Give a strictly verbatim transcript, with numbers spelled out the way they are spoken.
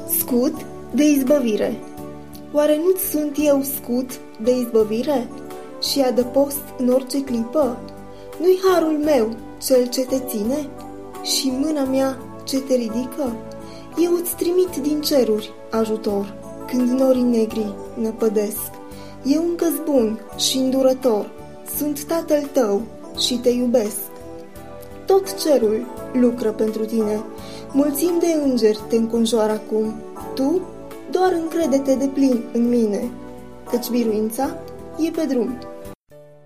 Scut de izbăvire. Oare nu-ți sunt eu scut de izbăvire și adăpost în orice clipă? Nu-i harul meu cel ce te ține și mâna mea ce te ridică? Eu îți trimit din ceruri ajutor când norii negri năpădesc. Eu încă-s bun și îndurător, sunt tatăl tău și te iubesc. Tot cerul lucră pentru tine, mulțimi de îngeri te înconjoară acum. Tu doar încrede-te de plin în mine, căci biruința e pe drum.